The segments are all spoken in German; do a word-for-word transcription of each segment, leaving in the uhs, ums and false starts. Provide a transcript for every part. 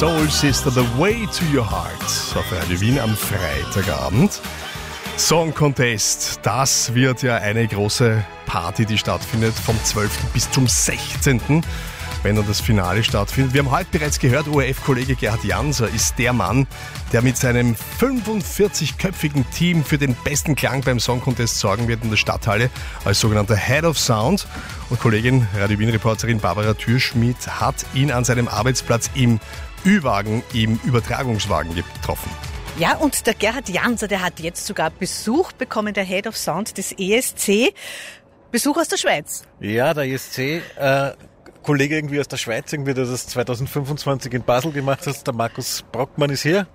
Soul Sister, The Way to Your Heart auf Radio Wien am Freitagabend. Song Contest, das wird ja eine große Party, die stattfindet vom zwölften bis zum sechzehnten wenn dann das Finale stattfindet. Wir haben heute bereits gehört, O R F-Kollege Gerhard Janser ist der Mann, der mit seinem fünfundvierzigköpfigen Team für den besten Klang beim Song Contest sorgen wird in der Stadthalle als sogenannter Head of Sound. Und Kollegin Radio Wien-Reporterin Barbara Thürschmidt hat ihn an seinem Arbeitsplatz im Ü-Wagen, im Übertragungswagen getroffen. Ja, und der Gerhard Janser, der hat jetzt sogar Besuch bekommen, der Head of Sound des E S C. Besuch aus der Schweiz. Ja, der E S C, äh, Kollege irgendwie aus der Schweiz, irgendwie, der das zweitausendfünfundzwanzig in Basel gemacht hat, der Markus Brockmann ist hier.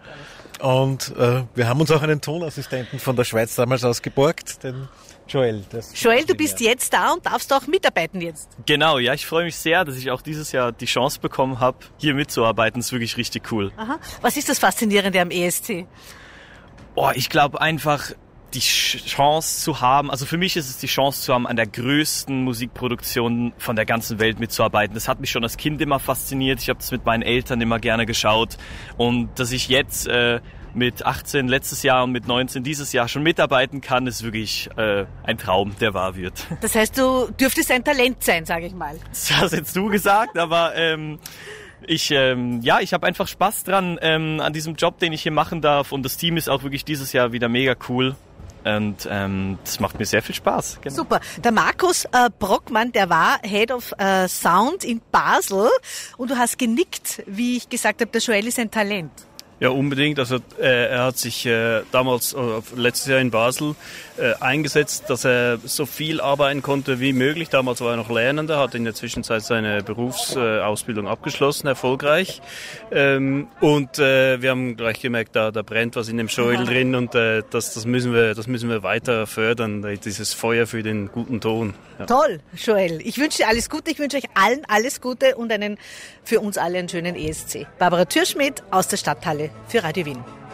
Und äh, wir haben uns auch einen Tonassistenten von der Schweiz damals aus geborgt, den Joel. Joel, du bist jetzt da und darfst auch mitarbeiten jetzt. Genau, ja, ich freue mich sehr, dass ich auch dieses Jahr die Chance bekommen habe, hier mitzuarbeiten. Das ist wirklich richtig cool. Aha. Was ist das Faszinierende am E S C? Oh, ich glaube einfach, die Chance zu haben, also für mich ist es die Chance zu haben, an der größten Musikproduktion von der ganzen Welt mitzuarbeiten. Das hat mich schon als Kind immer fasziniert. Ich habe das mit meinen Eltern immer gerne geschaut. Und dass ich jetzt äh, mit achtzehn letztes Jahr und mit neunzehn dieses Jahr schon mitarbeiten kann, ist wirklich äh, ein Traum, der wahr wird. Das heißt, du dürftest ein Talent sein, sage ich mal. Das hast jetzt du gesagt, aber ähm, ich ähm, ja, ich habe einfach Spaß dran ähm, an diesem Job, den ich hier machen darf. Und das Team ist auch wirklich dieses Jahr wieder mega cool. Und ähm, das macht mir sehr viel Spaß. Genau. Super. Der Markus äh, Brockmann, der war Head of äh, Sound in Basel. Und du hast genickt, wie ich gesagt habe, der Joel ist ein Talent. Ja, unbedingt. Also äh, er hat sich äh, damals, äh, letztes Jahr in Basel, äh, eingesetzt, dass er so viel arbeiten konnte wie möglich. Damals war er noch Lernender, hat in der Zwischenzeit seine Berufsausbildung äh, abgeschlossen, erfolgreich. Ähm, und äh, wir haben gleich gemerkt, da, da brennt was in dem Joel mhm. drin und äh, das, das, müssen wir, das müssen wir weiter fördern, dieses Feuer für den guten Ton. Ja. Toll, Joel. Ich wünsche dir alles Gute. Ich wünsche euch allen alles Gute und einen für uns alle einen schönen E S C. Barbara Thürschmidt aus der Stadthalle für Radio Wien.